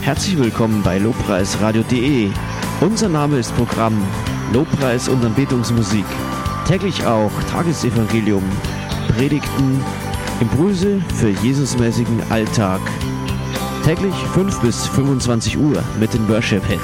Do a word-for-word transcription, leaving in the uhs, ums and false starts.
Herzlich willkommen bei lobpreisradio punkt de. Unser Name ist Programm Lobpreis und Anbetungsmusik. Täglich auch Tagesevangelium, Predigten, Impulse für Jesusmäßigen Alltag. Täglich fünf bis fünfundzwanzig Uhr mit den Worship Hits.